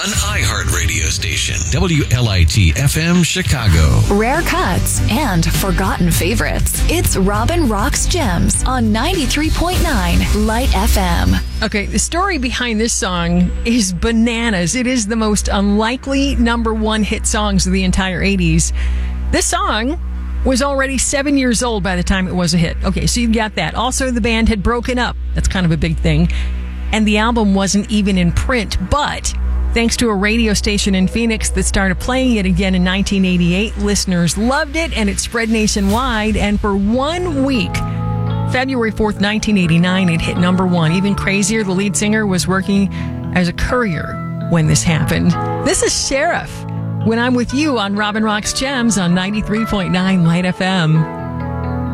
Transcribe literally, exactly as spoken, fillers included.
an iHeart radio station. W L I T F M Chicago. Rare cuts and forgotten favorites. It's Robin Rocks Gems on ninety-three point nine Light F M. Okay, the story behind this song is bananas. It is the most unlikely number one hit songs of the entire eighties. This song was already seven years old by the time it was a hit. Okay, so you got that. Also, the band had broken up. That's kind of a big thing. And the album wasn't even in print, but thanks to a radio station in Phoenix that started playing it again in nineteen eighty-eight, listeners loved it and it spread nationwide. And for one week, February fourth, nineteen eighty-nine, it hit number one. Even crazier, the lead singer was working as a courier when this happened. This is Sheriff when I'm with you on Robin Rocks Gems on ninety-three point nine Light F M.